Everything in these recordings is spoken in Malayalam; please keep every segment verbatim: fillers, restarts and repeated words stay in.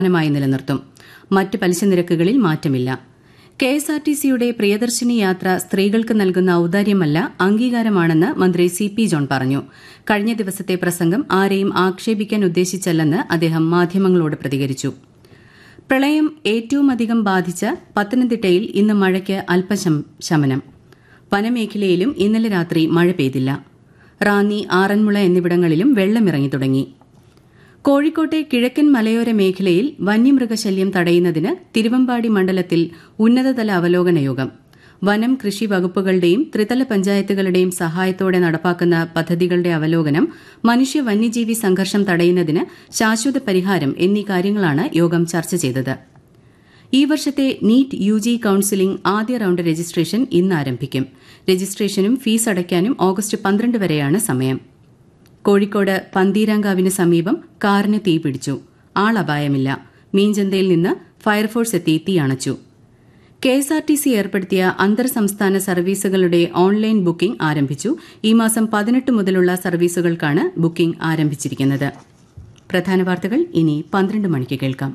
മായി നിലനിർത്തും. മറ്റ് പലിശ നിരക്കുകളിൽ മാറ്റമില്ല. കെ എസ് ആർ ടി സിയുടെ പ്രിയദർശിനി യാത്ര സ്ത്രീകൾക്ക് നൽകുന്ന ഔദാര്യമല്ല, അംഗീകാരമാണെന്ന് മന്ത്രി സി പി ജോൺ പറഞ്ഞു. കഴിഞ്ഞ ദിവസത്തെ പ്രസംഗം ആരെയും ആക്ഷേപിക്കാൻ ഉദ്ദേശിച്ചല്ലെന്ന് അദ്ദേഹം മാധ്യമങ്ങളോട് പ്രതികരിച്ചു. പ്രളയം ഏറ്റവുമധികം ബാധിച്ച പത്തനംതിട്ടയിൽ ഇന്ന് മഴയ്ക്ക് അല്പശമനം. വനമേഖലയിലും ഇന്നലെ രാത്രി മഴ പെയ്തില്ല. റാന്നി, ആറന്മുള എന്നിവിടങ്ങളിലും വെള്ളമിറങ്ങി തുടങ്ങി. കോഴിക്കോട്ടെ കിഴക്കൻ മലയോര മേഖലയിൽ വന്യമൃഗശല്യം തടയുന്നതിന് തിരുവമ്പാടി മണ്ഡലത്തിൽ ഉന്നതതല അവലോകന യോഗം. വനം, കൃഷി വകുപ്പുകളുടെയും ത്രിതല പഞ്ചായത്തുകളുടെയും സഹായത്തോടെ നടപ്പാക്കുന്ന പദ്ധതികളുടെ അവലോകനം, മനുഷ്യ വന്യജീവി സംഘർഷം തടയുന്നതിന് ശാശ്വത പരിഹാരം എന്നീ കാര്യങ്ങളാണ് യോഗം ചർച്ച ചെയ്തത്. ഈ വർഷത്തെ നീറ്റ് യു ജി കൌൺസിലിംഗ് ആദ്യ റൌണ്ട് രജിസ്ട്രേഷൻ ഇന്ന് ആരംഭിക്കും. രജിസ്ട്രേഷനും ഫീസ് അടയ്ക്കാനും ഓഗസ്റ്റ് പന്ത്രണ്ട് വരെയാണ് സമയം. കോഴിക്കോട് പന്തീരാങ്കാവിന് സമീപം കാറിന് തീപിടിച്ചു. ആളപായമില്ല. മീൻചന്തയിൽ നിന്ന് ഫയർഫോഴ്സ് എത്തി തീയണച്ചു. K S R T C ഏർപ്പെടുത്തിയ അന്തർ സംസ്ഥാന സർവീസുകളുടെ ഓൺലൈൻ ബുക്കിംഗ് ആരംഭിച്ചു. ഈ മാസം പതിനെട്ട് മുതലുള്ള സർവീസുകൾക്കാണ് ബുക്കിംഗ് ആരംഭിച്ചിരിക്കുന്നത്. പ്രധാന വാർത്തകൾ ഇനി പന്ത്രണ്ട് മണിക്ക് കേൾക്കാം.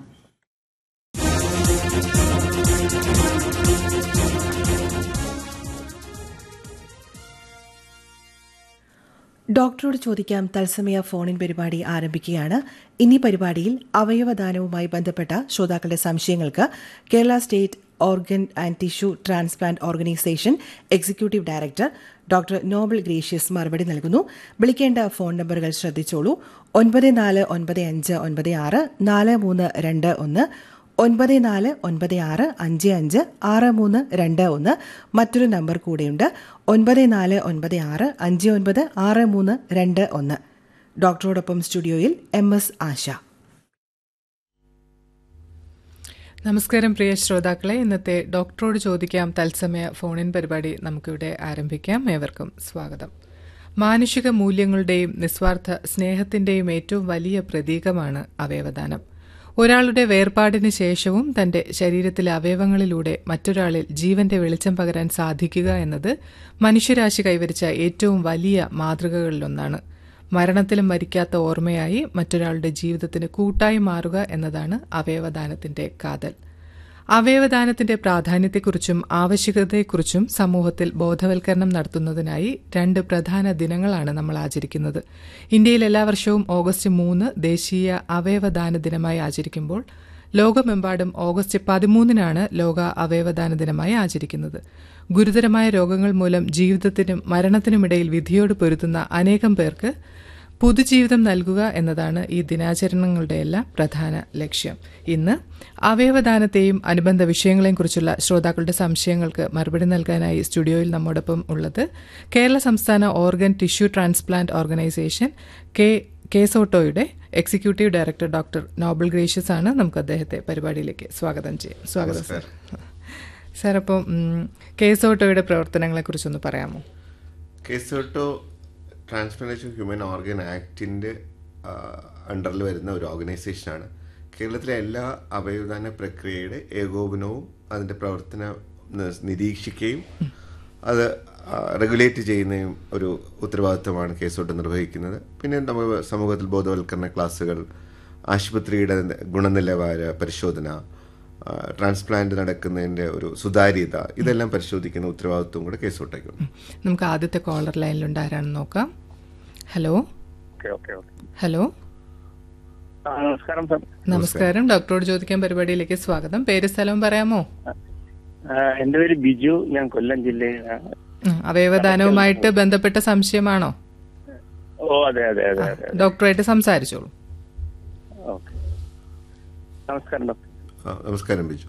ഡോക്ടറോട് ചോദിക്കാം തത്സമയ ഫോണിൻ പരിപാടി ആരംഭിക്കുകയാണ്. ഇന്നീ പരിപാടിയിൽ അവയവദാനവുമായി ബന്ധപ്പെട്ട ശ്രോതാക്കളുടെ സംശയങ്ങൾക്ക് Kerala state organ and tissue transplant organisation executive director doctor Nobel gracious മറുപടി നൽകുന്നു. വിളിക്കേണ്ട ഫോൺ നമ്പറുകൾ ശ്രദ്ധിച്ചോളൂ. ഒൻപത് നാല് ഒൻപത് അഞ്ച് ഒൻപത് ആറ് നാല് മൂന്ന് രണ്ട് ഒന്ന്, ഒൻപത് നാല് ഒൻപത് ആറ് അഞ്ച് അഞ്ച് ആറ് മൂന്ന് രണ്ട് ഒന്ന്. മറ്റൊരു നമ്പർ കൂടെയുണ്ട്, ഒൻപത് നാല് ഒൻപത് ആറ് അഞ്ച് ഒൻപത് ആറ് മൂന്ന് രണ്ട് ഒന്ന്. ഡോക്ടറോടൊപ്പം സ്റ്റുഡിയോയിൽ എം എസ് ആശ. നമസ്കാരം പ്രിയ ശ്രോതാക്കളെ, ഇന്നത്തെ ഡോക്ടറോട് ചോദിക്കാം തത്സമയ ഫോണിൻ പരിപാടി നമുക്കിവിടെ ആരംഭിക്കാം. ഏവർക്കും സ്വാഗതം. മാനുഷിക മൂല്യങ്ങളുടെയും നിസ്വാർത്ഥ സ്നേഹത്തിന്റെയും ഏറ്റവും വലിയ പ്രതീകമാണ് അവയവദാനം. ഒരാളുടെ വേർപാടിന് ശേഷവും തന്റെ ശരീരത്തിലെ അവയവങ്ങളിലൂടെ മറ്റൊരാളിൽ ജീവന്റെ വെളിച്ചം പകരാൻ സാധിക്കുക എന്നത് മനുഷ്യരാശി കൈവരിച്ച ഏറ്റവും വലിയ മാതൃകകളിലൊന്നാണ്. മരണത്തിലും മരിക്കാത്ത ഓർമ്മയായി മറ്റൊരാളുടെ ജീവിതത്തിന് കൂട്ടായി മാറുക എന്നതാണ് അവയവദാനത്തിന്റെ കാതൽ. അവയവദാനത്തിന്റെ പ്രാധാന്യത്തെക്കുറിച്ചും ആവശ്യകതയെക്കുറിച്ചും സമൂഹത്തിൽ ബോധവൽക്കരണം നടത്തുന്നതിനായി രണ്ട് പ്രധാന ദിനങ്ങളാണ് നമ്മൾ ആചരിക്കുന്നത്. ഇന്ത്യയിൽ എല്ലാ വർഷവും ഓഗസ്റ്റ് മൂന്ന് ദേശീയ അവയവദാന ദിനമായി ആചരിക്കുമ്പോൾ ലോകമെമ്പാടും ഓഗസ്റ്റ് പതിമൂന്നിനാണ് ലോക അവയവദാന ദിനമായി ആചരിക്കുന്നത്. ഗുരുതരമായ രോഗങ്ങൾ മൂലം ജീവിതത്തിനും മരണത്തിനുമിടയിൽ വിധിയോട് പൊരുതുന്ന അനേകം പേർക്ക് പുതുജീവിതം നൽകുക എന്നതാണ് ഈ ദിനാചരണങ്ങളുടെ എല്ലാം പ്രധാന ലക്ഷ്യം. ഇന്ന് അവയവദാനത്തെയും അനുബന്ധ വിഷയങ്ങളെയും കുറിച്ചുള്ള ശ്രോതാക്കളുടെ സംശയങ്ങൾക്ക് മറുപടി നൽകാനായി സ്റ്റുഡിയോയിൽ നമ്മോടൊപ്പം ഉള്ളത് കേരള സംസ്ഥാന organ tissue transplant organisation K കേസോട്ടോയുടെ executive director doctor Nobel gracious ആണ്. നമുക്ക് അദ്ദേഹത്തെ പരിപാടിയിലേക്ക് സ്വാഗതം ചെയ്യാം. സ്വാഗതം സർ. സാർ, അപ്പം കേസോട്ടോയുടെ പ്രവർത്തനങ്ങളെക്കുറിച്ചൊന്ന് പറയാമോ? കേസോട്ടോ ട്രാൻസ്പ്ലാന്റേഷൻ ഹ്യൂമൻ ഓർഗൻ ആക്ടിൻ്റെ അണ്ടറിൽ വരുന്ന ഒരു ഓർഗനൈസേഷനാണ്. കേരളത്തിലെ എല്ലാ അവയവദാന പ്രക്രിയയുടെ ഏകോപനവും അതിൻ്റെ പ്രവർത്തനം നിരീക്ഷിക്കുകയും അത് റെഗുലേറ്റ് ചെയ്യുന്നതും ഒരു ഉത്തരവാദിത്തമാണ് കേസോട്ട് നിർവഹിക്കുന്നത്. പിന്നെ നമുക്ക് സമൂഹത്തിൽ ബോധവൽക്കരണ ക്ലാസുകൾ, ആശുപത്രിയുടെ ഗുണനിലവാര പരിശോധന, ട്രാൻസ്പ്ലാന്റ് നടക്കുന്നതിൻ്റെ ഒരു സുതാര്യത, ഇതെല്ലാം പരിശോധിക്കുന്ന ഉത്തരവാദിത്വം കൂടെ കേസോട്ടേക്കുണ്ട്. നമുക്ക് ആദ്യത്തെ കോളർ ലൈനിലുണ്ട്, ആരാണെന്ന് നോക്കാം. ഹലോ ഹലോ നമസ്കാരം സർ. നമസ്കാരം. ഡോക്ടറോട് ചോദിക്കാൻ പരിപാടിയിലേക്ക് സ്വാഗതം. പേര് സ്ഥലവും പറയാമോ? എന്റെ പേര് ബിജു, ഞാൻ കൊല്ലം ജില്ലയിലാണ്. അവയവദാനവുമായിട്ട് ബന്ധപ്പെട്ട സംശയമാണോ? ഓ അതെ അതെ അതെ അതെ. ഡോക്ടറായിട്ട് സംസാരിച്ചോളൂ. ഓക്കെ. നമസ്കാരം ഡോക്ടർ. നമസ്കാരം ബിജു.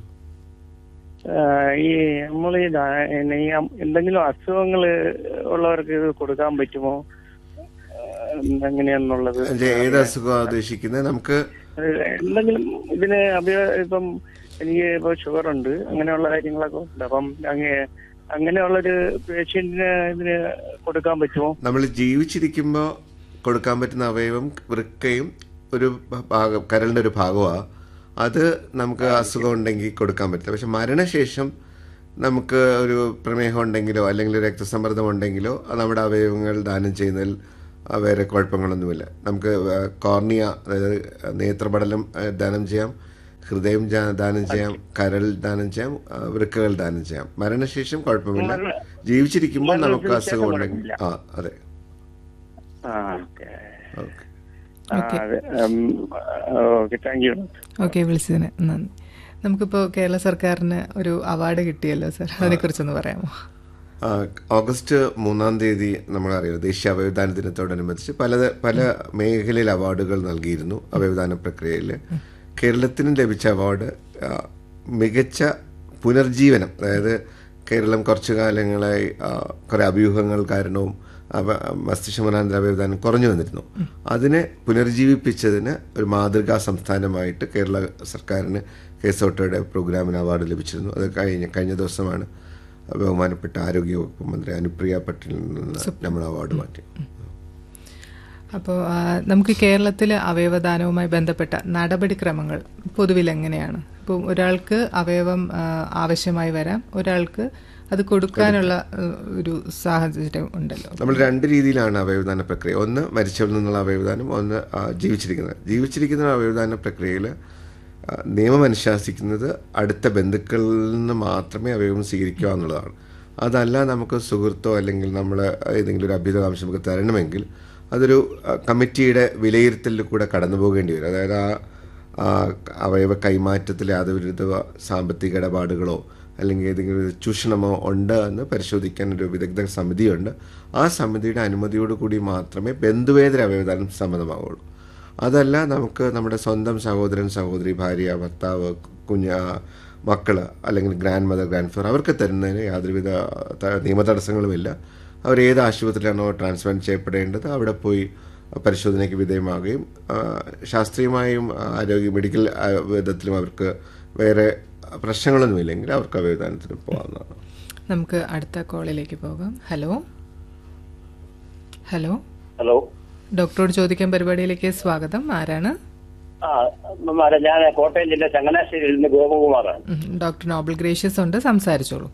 ഈ നമ്മൾ ഈ എന്തെങ്കിലും അസുഖങ്ങൾ ഉള്ളവർക്ക് ഇത് കൊടുക്കാൻ പറ്റുമോ, എങ്ങനെയാന്നുള്ളത്? ഏത് അസുഖമാണ് ഉദ്ദേശിക്കുന്നത്? നമുക്ക് എന്തെങ്കിലും ഇതിന് അഭ്യ ഇപ്പം എനിക്ക് ഇപ്പൊ ഷുഗർ ഉണ്ട്, അങ്ങനെയുള്ള കാര്യങ്ങളൊക്കെ ഉണ്ട്. അപ്പം അങ്ങനെയുള്ളൊരു പേഷ്യന്റിന് ഇതിന് കൊടുക്കാൻ പറ്റുമോ? നമ്മൾ ജീവിച്ചിരിക്കുമ്പോൾ കൊടുക്കാൻ പറ്റുന്ന അവയവം വൃക്കയും ഒരു ഭാഗം, കരളിൻ്റെ ഒരു ഭാഗമാണ്. അത് നമുക്ക് അസുഖം ഉണ്ടെങ്കിൽ കൊടുക്കാൻ പറ്റില്ല. പക്ഷെ മരണശേഷം നമുക്ക് ഒരു പ്രമേഹം ഉണ്ടെങ്കിലോ അല്ലെങ്കിൽ രക്തസമ്മർദ്ദം ഉണ്ടെങ്കിലോ നമ്മുടെ അവയവങ്ങൾ ദാനം ചെയ്യുന്നതിൽ വേറെ കുഴപ്പങ്ങളൊന്നുമില്ല. നമുക്ക് കോർണിയ, അതായത് നേത്രപടലം ദാനം ചെയ്യാം, ഹൃദയം ജാ- ദാനം ചെയ്യാം, കരൾ ദാനം ചെയ്യാം, ആ, വൃക്കകൾ ദാനം ചെയ്യാം. മരണശേഷം കുഴപ്പമില്ല. മരണ- ജീവിച്ചിരിക്കുമ്പോൾ നമുക്ക് മരണത്തിന് അസുഖം ശേഷം ഉണ്ടെങ്കിൽ കുഴപ്പമില്ല. ആ അതെ ആ ഓക്കെ ഓക്കെ. അതെ ഓക്കെ താങ്ക് യു. ഓക്കെ, വിളിച്ചതിന് നന്ദി. നമുക്കിപ്പോൾ കേരള സർക്കാരിന് ഒരു അവാർഡ് കിട്ടിയല്ലോ സാർ, അതിനെക്കുറിച്ചൊന്ന് പറയാമോ? ആ, ഓഗസ്റ്റ് മൂന്നാം തീയതി നമ്മളറിയാം ദേശീയ അവയവദാന ദിനത്തോടനുബന്ധിച്ച് പല പല മേഖലയിൽ അവാർഡുകൾ നൽകിയിരുന്നു. അവയവദാന പ്രക്രിയയിൽ കേരളത്തിന് ലഭിച്ച അവാർഡ് ആ, മികച്ച പുനർജീവനം. അതായത് കേരളം കുറച്ചു കാലങ്ങളായി ആ, കുറേ അഭ്യൂഹങ്ങൾ കാരണവും അവ മസ്തിഷ്കമനാന്തര അവയവദാനം കുറഞ്ഞു വന്നിരുന്നു. അതിനെ പുനർജീവിപ്പിച്ചതിന് ഒരു മാതൃകാ സംസ്ഥാനമായിട്ട് കേരള സർക്കാരിന് കേസോട്ടയുടെ പ്രോഗ്രാമിന് അവാർഡ് ലഭിച്ചിരുന്നു. അത് കഴിഞ്ഞ കഴിഞ്ഞ ദിവസമാണ് ബഹുമാനപ്പെട്ട ആരോഗ്യവകുപ്പ് മന്ത്രി അനുപ്രിയ പട്ടേലിൽ നിന്ന് നമ്മൾ അവാർഡ് മാറ്റി. അപ്പോൾ നമുക്ക് കേരളത്തിൽ അവയവദാനവുമായി ബന്ധപ്പെട്ട നടപടിക്രമങ്ങൾ പൊതുവിൽ എങ്ങനെയാണ്? ഇപ്പോൾ ഒരാൾക്ക് അവയവം ആ, ആവശ്യമായി വരാം, ഒരാൾക്ക് അത് കൊടുക്കാനുള്ള ആ, ഒരു സാഹചര്യം ഉണ്ടല്ലോ. നമ്മൾ രണ്ട് രീതിയിലാണ് അവയവദാന പ്രക്രിയ. ഒന്ന് മരിച്ചവരിൽ നിന്നുള്ള അവയവദാനം, ഒന്ന് ആ, ജീവിച്ചിരിക്കുന്നത്. ജീവിച്ചിരിക്കുന്ന അവയവദാന പ്രക്രിയയിൽ ആ, നിയമം അനുശാസിക്കുന്നത് അടുത്ത ബന്ധുക്കളിൽ നിന്ന് മാത്രമേ അവയവം സ്വീകരിക്കുക എന്നുള്ളതാണ്. അതല്ല നമുക്ക് സുഹൃത്തോ അല്ലെങ്കിൽ നമ്മൾ ഏതെങ്കിലും ഒരു അഭ്യുതകാംക്ഷം നമുക്ക് തരണമെങ്കിൽ അതൊരു ആ, കമ്മിറ്റിയുടെ വിലയിരുത്തലിൽ കൂടെ കടന്നു പോകേണ്ടി വരും. അതായത് ആ ആ അവയവ കൈമാറ്റത്തിൽ യാതൊരു സാമ്പത്തിക ഇടപാടുകളോ അല്ലെങ്കിൽ ഏതെങ്കിലും ഒരു ചൂഷണമോ ഉണ്ട് എന്ന് പരിശോധിക്കാൻ ഒരു വിദഗ്ധ സമിതിയുണ്ട്. ആ സമിതിയുടെ അനുമതിയോടുകൂടി മാത്രമേ ബന്ധുവേതര അവയവദാനം സമ്മതമാവുള്ളൂ. അതല്ല നമുക്ക് നമ്മുടെ സ്വന്തം സഹോദരൻ, സഹോദരി, ഭാര്യ, ഭർത്താവ്, കുഞ്ഞ മക്കൾ അല്ലെങ്കിൽ ഗ്രാൻഡ് മദർ, ഗ്രാൻഡ് ഫാദർ അവർക്ക് തരുന്നതിന് യാതൊരുവിധ ത- നിയമ തടസ്സങ്ങളുമില്ല. അവർ ഏത് ആശുപത്രിയിലാണോ ട്രാൻസ്പ്ലാന്റ് ചെയ്യപ്പെടേണ്ടത് അവിടെ പോയി പരിശോധനയ്ക്ക് വിധേയമാകുകയും ആ, ശാസ്ത്രീയമായും ആരോഗ്യ മെഡിക്കൽ ആ, വിധത്തിലും അവർക്ക് വേറെ പ്രശ്നങ്ങളൊന്നുമില്ലെങ്കിൽ അവർക്ക് അവയവദാനത്തിന് പോകാവുന്നതാണ്. നമുക്ക് അടുത്ത കോളിലേക്ക് പോകാം. ഹലോ ഹലോ ഹലോ, ഡോക്ടറോട് ചോദിക്കാൻ പരിപാടിയിലേക്ക് സ്വാഗതം. ആരാണ്? ആ മാഡം, ഞാൻ കോട്ടയം ജില്ല ചങ്ങനാശ്ശേരിയിൽ നിന്ന് ഗോപകുമാറാണ്. ഉം, ഡോക്ടർ നോബൽ ഗ്രേഷ്യസ് ഉണ്ട്, സംസാരിച്ചോളൂ.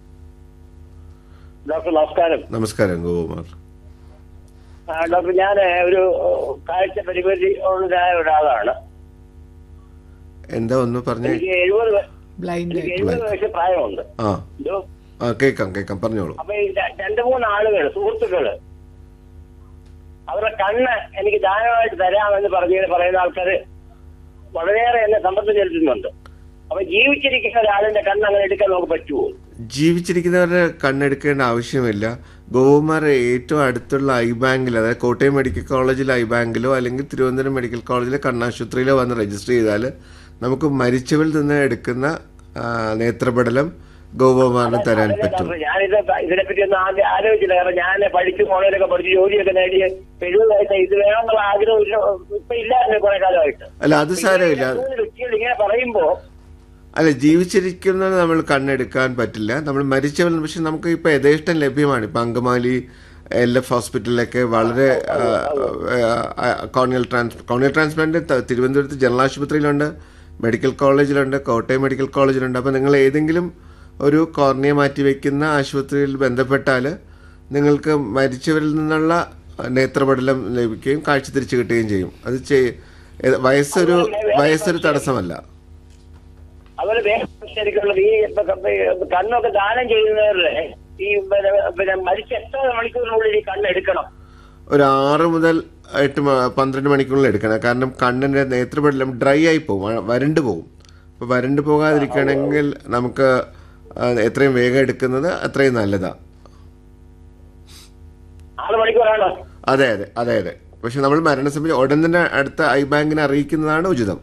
ഡോക്ടർ നമസ്കാരം. നമസ്കാരം ഗോകുമാർ. ആ, ഡോക്ടർ, ഞാൻ ഒരു കാഴ്ച പരിമിതി ഉള്ളതായ ഒരാളാണ്. എന്താ ഒന്ന് പറഞ്ഞേ? എനിക്ക് എഴുപത് വയ- ബ്ലൈൻഡ് എനിക്ക് എഴുപത് വയസ്സ് പ്രായമുണ്ട്. ആ എന്തോ? ആ കേൾക്കാം കേൾക്കാം പറഞ്ഞോളൂ. അപ്പൊ ഈ ര- രണ്ട് മൂന്ന് ആളുകൾ, സുഹൃത്തുക്കള്, അവരുടെ കണ്ണ് എനിക്ക് ദാനമായിട്ട് തരാമെന്ന് പറഞ്ഞ് പറയുന്ന ആൾക്കാര് വളരെയേറെ എന്നെ സമ്മർദ്ദം ചെലുത്തുന്നുണ്ട്. അപ്പൊ ജീവിച്ചിരിക്കുന്ന ഒരാളിന്റെ കണ്ണ് അങ്ങനെ എടുക്കാൻ നമുക്ക് പറ്റുമോ? ജീവിച്ചിരിക്കുന്നവരുടെ കണ്ണെടുക്കേണ്ട ആവശ്യമില്ല. ഗോകുമാർ ഏറ്റവും അടുത്തുള്ള ഐ ബാങ്കിൽ, അതായത് കോട്ടയം മെഡിക്കൽ കോളേജിലെ ഐ ബാങ്കിലോ അല്ലെങ്കിൽ തിരുവനന്തപുരം മെഡിക്കൽ കോളേജിലെ കണ്ണാശുപത്രിയിലോ വന്ന് രജിസ്റ്റർ ചെയ്താൽ നമുക്ക് മരിച്ചവരിൽ നിന്ന് എടുക്കുന്ന ആ, നേത്രപടലം ഗോകുമാറിന് തരാൻ പറ്റും. ഞാനിത് ഇതിനെപ്പറ്റി ഒന്നും ആദ്യം ആലോചിച്ചില്ല. കാരണം ഞാൻ പഠിച്ചു കോളേജിലൊക്കെ പഠിച്ച് ജോലിയൊക്കെ നേടി എഴുപത് വയസ്സായി ഇത് വേണമെന്നുള്ള ആഗ്രഹം ഇല്ല, ഇപ്പൊ ഇല്ലായിരുന്നു കുറെ കാലമായിട്ട്. അല്ല അത് സാരമില്ല. വ്യക്തികൾ ഇങ്ങനെ പറയുമ്പോ അല്ല ജീവിച്ചിരിക്കുന്നത് നമ്മൾ കണ്ണെടുക്കാൻ പറ്റില്ല, നമ്മൾ മരിച്ചവരിൽ. പക്ഷെ നമുക്ക് ഇപ്പൊ യഥേഷ്ടം ലഭ്യമാണ്. ഇപ്പൊ അങ്കമാലി എൽ എഫ് ഹോസ്പിറ്റലിലൊക്കെ വളരെ കോർണിയൽ ട്രാൻസ് കോർണിയൽ ട്രാൻസ്പ്ലാന്റ് തിരുവനന്തപുരത്ത് ജനറൽ ആശുപത്രിയിലുണ്ട്, മെഡിക്കൽ കോളേജിലുണ്ട്, കോട്ടയം മെഡിക്കൽ കോളേജിലുണ്ട്. അപ്പോൾ നിങ്ങൾ ഏതെങ്കിലും ഒരു കോർണിയ മാറ്റി വയ്ക്കുന്ന ആശുപത്രിയിൽ ബന്ധപ്പെട്ടാൽ നിങ്ങൾക്ക് മരിച്ചവരിൽ നിന്നുള്ള നേത്രപടലം ലഭിക്കുകയും കാഴ്ച തിരിച്ചു കിട്ടുകയും ചെയ്യും. അത് ചെയ്- വയസ്സൊരു വയസ്സൊരു തടസ്സമല്ല. അതുപോലെ വേറെ ശരിക്കുള്ളത് ഈ കണ്ണൊക്കെ ദാനം ചെയ്യുന്നവരുടെ ഈ പിന്നെ മരിച്ച എത്ര മണിക്കൂറിനുള്ളിൽ ഈ കണ്ണ് എടുക്കണം? ഒരു ആറ് മുതൽ എട്ട് മ- പന്ത്രണ്ട് മണിക്കൂറിൽ എടുക്കണം. കാരണം കണ്ണിന്റെ നേത്രപടലം ഡ്രൈ ആയി പോകും, വ- വരണ്ടു പോകും. അപ്പോൾ വരണ്ടു പോകാതിരിക്കണമെങ്കിൽ നമുക്ക് ആ, എത്രയും വേഗം എടുക്കുന്നത് അത്രയും നല്ലതാ. ആറ് മണിക്കൂറാണോ? അതെ അതെ അതെ അതെ പക്ഷെ നമ്മൾ മരണസമയം ഉടൻ തന്നെ അടുത്ത ഐ ബാങ്കിനെ അറിയിക്കുന്നതാണ് ഉചിതം.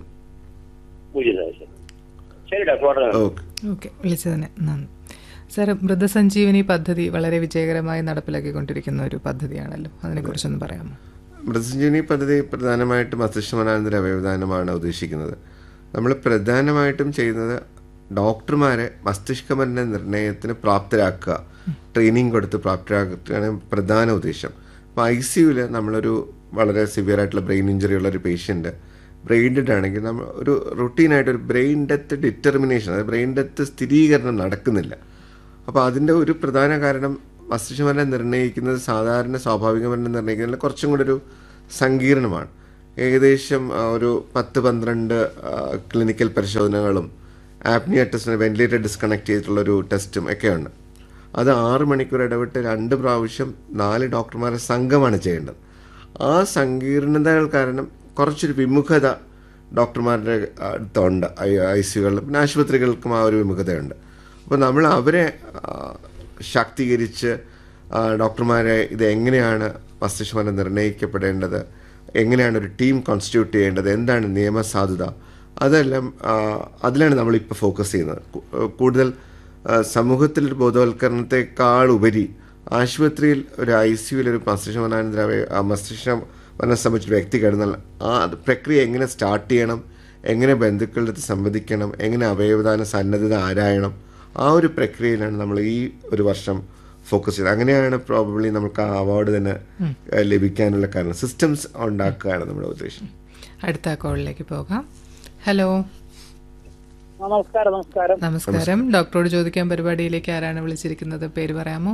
ശരി ഡോക്ടർ. ഓക്കെ ഓക്കെ, വിളിച്ചതിന് നന്ദി. സാർ, മൃതസഞ്ജീവനി പദ്ധതി വളരെ വിജയകരമായി നടപ്പിലാക്കിക്കൊണ്ടിരിക്കുന്ന ഒരു പദ്ധതിയാണല്ലോ, അതിനെക്കുറിച്ചൊന്ന് പറയാമോ? മൃതസഞ്ജീവനി പദ്ധതി പ്രധാനമായിട്ടും മസ്തിഷ്കമനാന്തര അവയവദാനമാണ് ഉദ്ദേശിക്കുന്നത്. നമ്മൾ പ്രധാനമായിട്ടും ചെയ്യുന്നത് ഡോക്ടർമാരെ മസ്തിഷ്കമരണ നിർണയത്തിന് പ്രാപ്തരാക്കുക, ട്രെയിനിങ് കൊടുത്ത് പ്രാപ്തരാക്കുകയാണ് പ്രധാന ഉദ്ദേശം. അപ്പോൾ ഐ സി യുവിൽ നമ്മളൊരു വളരെ സിവിയർ ആയിട്ടുള്ള ബ്രെയിൻ ഇഞ്ചറി ഉള്ള ഒരു പേഷ്യൻ്റ് ബ്രെയിൻ ഡെഡ് ആണെങ്കിൽ നമ്മൾ ഒരു റുട്ടീനായിട്ട് ഒരു ബ്രെയിൻ ഡെത്ത് ഡിറ്റർമിനേഷൻ, അതായത് ബ്രെയിൻ ഡെത്ത് സ്ഥിരീകരണം നടക്കുന്നില്ല. അപ്പോൾ അതിൻ്റെ ഒരു പ്രധാന കാരണം മസ്തിഷ്കമരണം നിർണ്ണയിക്കുന്നത് സാധാരണ സ്വാഭാവിക മരണം നിർണ്ണയിക്കുന്നതിൽ കുറച്ചും കൂടെ ഒരു സങ്കീർണമാണ്. ഏകദേശം ആ, ഒരു പത്ത് പന്ത്രണ്ട് ആ, ക്ലിനിക്കൽ പരിശോധനകളും ആപ്നിയ ടെസ്റ്റിന് വെന്റിലേറ്റർ ഡിസ്കണക്ട് ചെയ്തിട്ടുള്ള ഒരു ടെസ്റ്റും ഒക്കെയുണ്ട്. അത് ആറ് മണിക്കൂർ ഇടവിട്ട് രണ്ട് പ്രാവശ്യം നാല് ഡോക്ടർമാരുടെ സംഘമാണ് ചെയ്യേണ്ടത്. ആ സങ്കീർണതകൾ കാരണം കുറച്ചൊരു വിമുഖത ഡോക്ടർമാരുടെ അടുത്തുണ്ട്. ഐ ഐ സികളിലും പിന്നെ ആശുപത്രികൾക്കും ആ ഒരു വിമുഖതയുണ്ട്. അപ്പോൾ നമ്മൾ അവരെ ആ, ശാക്തീകരിച്ച് ആ, ഡോക്ടർമാരെ ഇത് എങ്ങനെയാണ് മസ്തിഷ്കമരണം നിർണ്ണയിക്കപ്പെടേണ്ടത്, എങ്ങനെയാണ് ഒരു ടീം കോൺസ്റ്റിറ്റ്യൂട്ട് ചെയ്യേണ്ടത്, എന്താണ് നിയമസാധുത, അതെല്ലാം ആ, അതിലാണ് നമ്മളിപ്പോൾ ഫോക്കസ് ചെയ്യുന്നത്. കു- കൂടുതൽ ആ, സമൂഹത്തിൽ ഒരു ബോധവൽക്കരണത്തെക്കാൾ ഉപരി ആശുപത്രിയിൽ ഒരു ഐ സിയുവിൽ ഒരു മസ്തിഷ്കമരണാനന്തര മസ്തിഷ്കമരണം സംബന്ധിച്ചൊരു വ്യക്തി കിടന്നാൽ ആ പ്രക്രിയ എങ്ങനെ സ്റ്റാർട്ട് ചെയ്യണം, എങ്ങനെ ബന്ധുക്കളുടെ അടുത്ത് സംവദിക്കണം, എങ്ങനെ അവയവദാന സന്നദ്ധത ആരായണം, ആ ഒരു പ്രക്രിയയിലാണ് നമ്മൾ ഈ ഒരു വർഷം ഫോക്കസ് ചെയ്തത്. അങ്ങനെയാണ് പ്രോബബ്ലി നമുക്ക് ആ അവാർഡ് തന്നെ ഏഹ്, ലഭിക്കാനുള്ള കാരണം. സിസ്റ്റംസ് ഉണ്ടാക്കുകയാണ് നമ്മുടെ ഉദ്ദേശം. അടുത്ത കോളിലേക്ക് പോകാം. ഹലോ, നമസ്കാരം. നമസ്കാരം. നമസ്കാരം. ഡോക്ടറോട് ചോദിക്കാൻ പരിപാടിയിലേക്ക് ആരാണ് വിളിച്ചിരിക്കുന്നത്? പേര് പറയാമോ?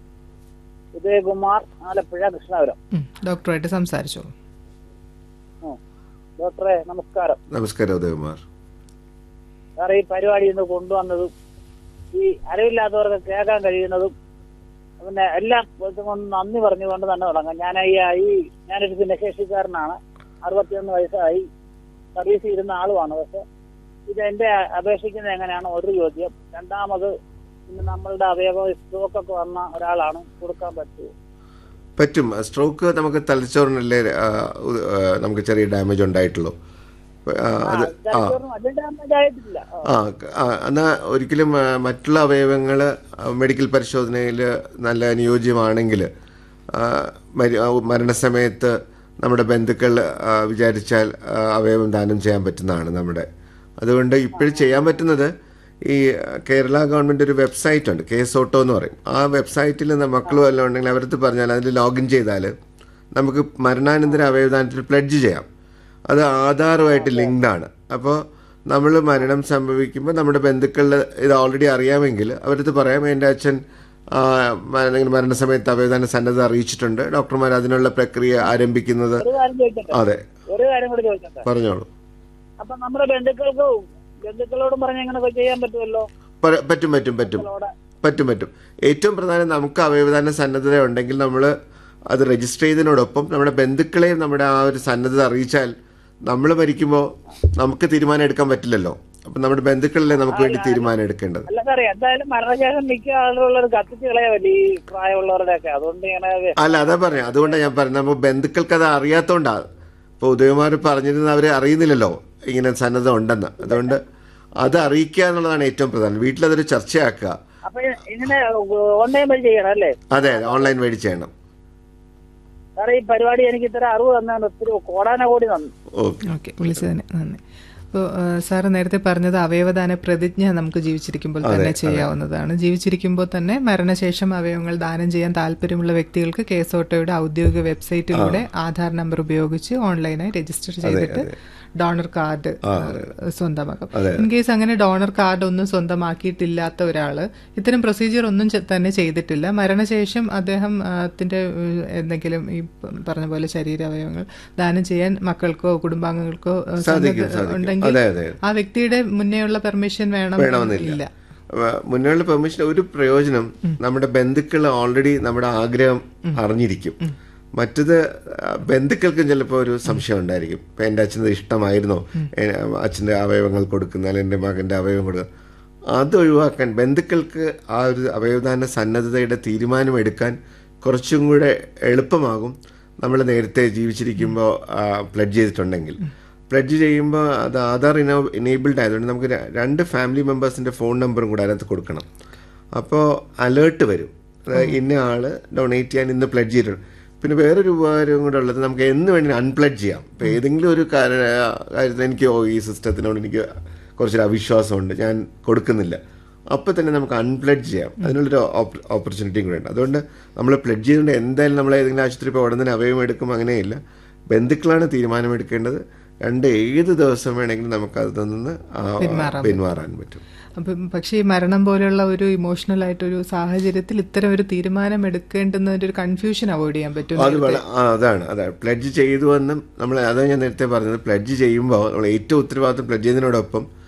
ഉദയകുമാർ, ആലപ്പുഴ, കൃഷ്ണപുരം. ഉം, ഡോക്ടറുമായിട്ട് സംസാരിച്ചോളൂ. ഉം. ഡോക്ടറെ നമസ്കാരം. നമസ്കാരം ഉദയകുമാർ. സാറേ, ഈ പരിപാടി ഇന്ന് കൊണ്ടുവന്നതും ഈ അറിവില്ലാത്തവർക്ക് കേൾക്കാൻ കഴിയുന്നതും പിന്നെ എല്ലാം കൊണ്ട് നന്ദി പറഞ്ഞുകൊണ്ട് തന്നെ തുടങ്ങാം. ഞാൻ ഈ ഈ ഞാനൊരു ഭിന്നശേഷിക്കാരനാണ്. അറുപത്തിയൊന്ന് വയസ്സായി, സർവീസ് ഇരുന്ന ആളുമാണ്. പക്ഷെ ഇത് എന്റെ അപേക്ഷിക്കുന്നത് എങ്ങനെയാണ് ഒരു ചോദ്യം. രണ്ടാമത് പിന്നെ നമ്മളുടെ അവയവ സ്ട്രോക്കൊക്കെ വന്ന ഒരാളാണ്, കൊടുക്കാൻ പറ്റുമോ? പറ്റും. സ്ട്രോക്ക് നമുക്ക് തലച്ചോറിനല്ലേ ആ, ഉ- ആ, നമുക്ക് ചെറിയ ഡാമേജ് ഉണ്ടായിട്ടുള്ളൂ. ആ, അത് ആ വലിയ ഡാമേജ് ആയിട്ടില്ല. ആ ആ, എന്നാ ഒരിക്കലും ആ, മറ്റുള്ള അവയവങ്ങൾ മെഡിക്കൽ പരിശോധനയിൽ നല്ല അനുയോജ്യമാണെങ്കിൽ ആ, മരി- ആ, മരണസമയത്ത് നമ്മുടെ ബന്ധുക്കൾ ആ, വിചാരിച്ചാൽ ആ, അവയവം ദാനം ചെയ്യാൻ പറ്റുന്നതാണ് നമ്മുടെ. അതുകൊണ്ട് ഇപ്പോഴും ചെയ്യാൻ പറ്റുന്നത് ഈ കേരള ഗവൺമെൻറ് ഒരു വെബ്സൈറ്റ് ഉണ്ട്, കേസ് ഓട്ടോ എന്ന് പറയും. ആ വെബ്സൈറ്റിൽ മക്കളും എല്ലാം ഉണ്ടെങ്കിൽ അവരടുത്ത് പറഞ്ഞാൽ അതിൽ ലോഗിൻ ചെയ്താൽ നമുക്ക് മരണാനന്തര അവയവദാനത്തിൽ പ്ലഡ്ജ് ചെയ്യാം. അത് ആധാറുമായിട്ട് ലിങ്ക്ഡ് ആണ്. അപ്പോൾ നമ്മൾ മരണം സംഭവിക്കുമ്പോൾ നമ്മുടെ ബന്ധുക്കളിൽ ഇത് ഓൾറെഡി അറിയാമെങ്കിൽ അവരടുത്ത് പറയാം, എൻ്റെ അച്ഛൻ ആ, മര- മരണസമയത്ത് അവയവദാന സന്നദ്ധത അറിയിച്ചിട്ടുണ്ട്, ഡോക്ടർമാർ അതിനുള്ള പ്രക്രിയ ആരംഭിക്കുന്നത്. ഒരു കാര്യം ചോദിക്കട്ടെ? അതെ, ഒരു കാര്യം കൂടി ചോദിക്കട്ടെ? പറഞ്ഞോളൂ. അപ്പൊ നമ്മുടെ ബന്ധുക്കൾക്ക് ബന്ധുക്കളോടും പറഞ്ഞ് ഇങ്ങനെയൊക്കെ ചെയ്യാൻ പറ്റുമല്ലോ? പ- പറ്റും പറ്റും പറ്റും പറ്റും പറ്റും ഏറ്റവും പ്രധാനം നമുക്ക് അവയവദാന സന്നദ്ധത ഉണ്ടെങ്കിൽ നമ്മൾ അത് രജിസ്റ്റർ ചെയ്തതിനോടൊപ്പം നമ്മുടെ ബന്ധുക്കളെയും നമ്മുടെ ആ ഒരു സന്നദ്ധത അറിയിച്ചാൽ നമ്മൾ മരിക്കുമ്പോൾ നമുക്ക് തീരുമാനം എടുക്കാൻ പറ്റില്ലല്ലോ. അപ്പം നമ്മുടെ ബന്ധുക്കളല്ലേ നമുക്ക് വേണ്ടി തീരുമാനം എടുക്കേണ്ടത്. അല്ല സാറേ, എന്തായാലും മരണശേഷം മിക്ക ആളുകളുള്ളത് കത്തിച്ച് കളയാവല്ലേ ഈ പ്രായമുള്ളവരുടെ ഒക്കെ. അതുകൊണ്ട് ഇങ്ങനെ അല്ല, അതാ പറഞ്ഞത്. അതുകൊണ്ടാണ് ഞാൻ പറഞ്ഞത്, നമ്മൾ ബന്ധുക്കൾക്ക് അത് അറിയാത്തോണ്ടാണ്. ഇപ്പോൾ ഉദയകുമാർ പറഞ്ഞിരുന്ന അവർ അറിയുന്നില്ലല്ലോ ഇങ്ങനെ സന്നദ്ധ ഉണ്ടെന്ന്. അതുകൊണ്ട് അത് അറിയിക്കുക എന്നുള്ളതാണ് ഏറ്റവും പ്രധാനം. വീട്ടിലതൊരു ചർച്ചയാക്കുക. അപ്പൊ ഇങ്ങനെ ഓൺലൈൻ വഴി ചെയ്യണം അല്ലേ? അതെ, ഓൺലൈൻ വഴി ചെയ്യണം. സാറേ, ഈ പരിപാടി എനിക്ക് ഇത്ര അറിവ് തന്നാണ് ഒത്തിരി കോടാന കോടി നന്ദി. ഓക്കെ ഓക്കെ, വിളിച്ചതിന് നന്ദി. അപ്പോൾ സാറ് നേരത്തെ പറഞ്ഞത് അവയവദാന പ്രതിജ്ഞ നമുക്ക് ജീവിച്ചിരിക്കുമ്പോൾ തന്നെ ചെയ്യാവുന്നതാണ്. ജീവിച്ചിരിക്കുമ്പോൾ തന്നെ മരണശേഷം അവയവങ്ങൾ ദാനം ചെയ്യാൻ താല്പര്യമുള്ള വ്യക്തികൾക്ക് കേസ് ഓട്ടോയുടെ ഔദ്യോഗിക വെബ്സൈറ്റിലൂടെ ആധാർ നമ്പർ ഉപയോഗിച്ച് ഓൺലൈനായി രജിസ്റ്റർ ചെയ്തിട്ട് ഡോണർ കാർഡ് സ്വന്തമാക്കാം. ഇൻ കേസ് അങ്ങനെ ഡോണർ കാർഡ് ഒന്നും സ്വന്തമാക്കിയിട്ടില്ലാത്ത ഒരാള് ഇത്തരം പ്രൊസീജിയർ ഒന്നും ചെ- തന്നെ ചെയ്തിട്ടില്ല, മരണശേഷം അദ്ദേഹം അതിന്റെ ഏഹ്, എന്തെങ്കിലും ഈ പറഞ്ഞ പോലെ ശരീരാവയവങ്ങൾ ദാനം ചെയ്യാൻ മക്കൾക്കോ കുടുംബാംഗങ്ങൾക്കോ ഏഹ്, സന്നദ്ധ ഉണ്ടെങ്കിൽ അതെ അതെ ആ വ്യക്തിയുടെ മുന്നേയുള്ള പെർമിഷൻ വേണം വേണമെന്നില്ല. മുന്നുള്ള പെർമിഷൻ ഒരു പ്രയോജനം, നമ്മുടെ ബന്ധുക്കൾ ഓൾറെഡി നമ്മുടെ ആഗ്രഹം അറിഞ്ഞിരിക്കും. മറ്റത് ബന്ധുക്കൾക്കും ചിലപ്പോൾ ഒരു സംശയം ഉണ്ടായിരിക്കും. ഇപ്പം എൻ്റെ അച്ഛൻ്റെ ഇഷ്ടമായിരുന്നോ അച്ഛൻ്റെ അവയവങ്ങൾ കൊടുക്കുന്ന, അല്ലെങ്കിൽ എൻ്റെ മകൻ്റെ അവയവം കൊടുക്കുക. അത് ഒഴിവാക്കാൻ ബന്ധുക്കൾക്ക് ആ ഒരു അവയവദാന സന്നദ്ധതയുടെ തീരുമാനം എടുക്കാൻ കുറച്ചും കൂടെ എളുപ്പമാകും നമ്മൾ നേരത്തെ ജീവിച്ചിരിക്കുമ്പോൾ പ്ലഡ്ജ് ചെയ്തിട്ടുണ്ടെങ്കിൽ. പ്ലഡ്ജ് ചെയ്യുമ്പോൾ അത് ആധാർ ഇനോ ഇനേബിൾഡ് ആയതുകൊണ്ട് നമുക്ക് ര- രണ്ട് ഫാമിലി മെമ്പേഴ്സിൻ്റെ ഫോൺ നമ്പറും കൂടെ അതിനകത്ത് കൊടുക്കണം. അപ്പോൾ അലേർട്ട് വരും, അതായത് ഇന്ന ആൾ ഡൊണേറ്റ് ചെയ്യാൻ ഇന്ന് പ്ലഡ്ജ് ചെയ്തിട്ടുണ്ട്. പിന്നെ വേറൊരു ഉപകാരവും കൂടെ ഉള്ളത്, നമുക്ക് എന്ന് വേണമെങ്കിലും അൺപ്ലഡ്ജ് ചെയ്യാം. ഇപ്പോൾ ഏതെങ്കിലും ഒരു കാര്യ- കാര്യത്തിൽ എനിക്ക് ഓ ഈ സിസ്റ്റത്തിനോട് എനിക്ക് കുറച്ചൊരു അവിശ്വാസമുണ്ട്, ഞാൻ കൊടുക്കുന്നില്ല, അപ്പോൾ തന്നെ നമുക്ക് അൺപ്ലഡ്ജ് ചെയ്യാം. അതിനുള്ളൊരു ഓപ്പർച്യൂണിറ്റിയും കൂടെ ഉണ്ട്. അതുകൊണ്ട് നമ്മൾ പ്ലഡ്ജ് ചെയ്തുകൊണ്ട് എന്തായാലും നമ്മൾ ഏതെങ്കിലും ആശുപത്രി ഇപ്പോൾ ഉടനെ അവയവം എടുക്കും അങ്ങനെയില്ല. ബന്ധുക്കളാണ് തീരുമാനമെടുക്കേണ്ടത്. രണ്ട് ഏത് ദിവസം വേണമെങ്കിലും നമുക്ക് അതിൽ നിന്ന് പിന്മാറാൻ പറ്റും. അപ്പം പക്ഷേ ഈ മരണം പോലെയുള്ള ഒരു ഇമോഷണൽ ആയിട്ടൊരു സാഹചര്യത്തിൽ ഇത്തരം ഒരു തീരുമാനം എടുക്കേണ്ടുന്ന ഒരു കൺഫ്യൂഷൻ അവോയ്ഡ് ചെയ്യാൻ പറ്റും. അത് അതാണ് അതാണ് പ്ലഡ്ജ് ചെയ്തു എന്നും നമ്മൾ അതാണ് ഞാൻ നേരത്തെ പറഞ്ഞത്. പ്ലഡ്ജ് ചെയ്യുമ്പോൾ നമ്മൾ ഏറ്റവും ഉത്തരവാദിത്വം പ്ലഡ്ജ് ചെയ്യുന്നതിനോടൊപ്പം